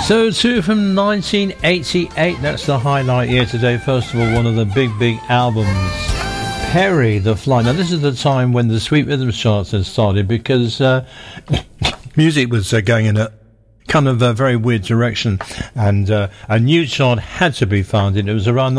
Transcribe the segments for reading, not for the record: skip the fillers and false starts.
So, two from 1988, that's the highlight here today. First of all, one of the big albums, Perry the Fly. Now, this is the time when the Sweet Rhythms charts had started, because music was going in a kind of a very weird direction, and a new chart had to be founded. It was around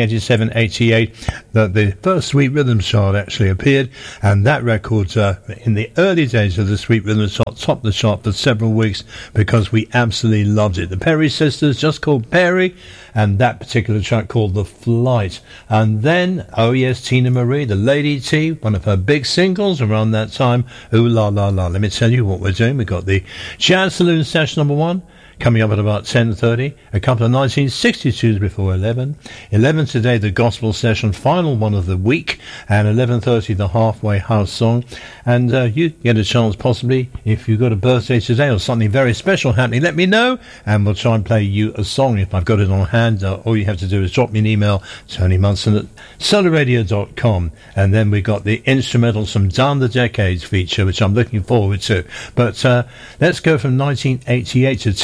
1987-88 that the first Sweet Rhythms chart actually appeared, and that record in the early days of the Sweet Rhythms chart topped the chart for several weeks because we absolutely loved it. The Perry Sisters, just called Perry, and that particular track called The Flight. And then, oh yes, Tina Marie, the Lady T, one of her big singles around that time, Ooh La La La. Let me tell you what we're doing. We've got the Jazz Saloon Session number 1, coming up at about 10:30, a couple of 1962s before 11. 11 today, the Gospel Session, final one of the week, and 11:30, the Halfway House song. And you get a chance, possibly, if you've got a birthday today or something very special happening, let me know, and we'll try and play you a song if I've got it on hand. All you have to do is drop me an email, Tony Munson at solarradio.com, and then we got the instrumentals from Down the Decades feature, which I'm looking forward to. But let's go from 1988 to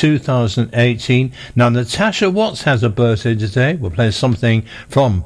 2018. Now, Natasha Watts has a birthday today. We'll play something from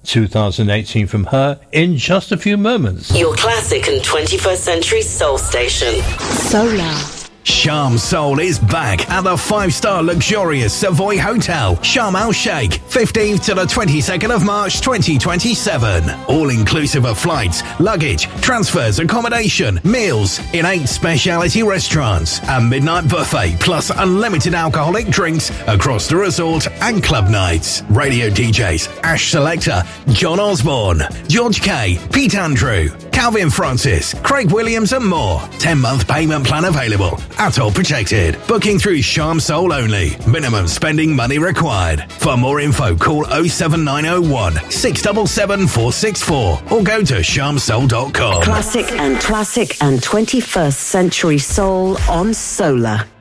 2018 from her in just a few moments. Your classic and 21st century soul station. Solar. Sharm Soul is back at the 5-star luxurious Savoy Hotel, Sharm El Sheikh, 15th to the 22nd of March 2027. All inclusive of flights, luggage, transfers, accommodation, meals in 8 specialty restaurants, a midnight buffet plus unlimited alcoholic drinks across the resort and club nights. Radio DJs Ash Selector, John Osborne, George K, Pete Andrew, Calvin Francis, Craig Williams and more. 10-month payment plan available. Atoll protected. Booking through Sharm Soul only. Minimum spending money required. For more info, call 07901 677 464 or go to sharmsoul.com. Classic and 21st century soul on Solar.